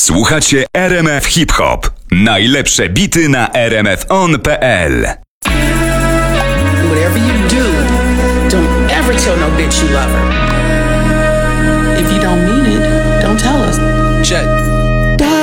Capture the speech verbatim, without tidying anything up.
Słuchacie R M F Hip Hop. Najlepsze bity na r m f on kropka p l. Whatever you do, don't ever tell no bitch you love her.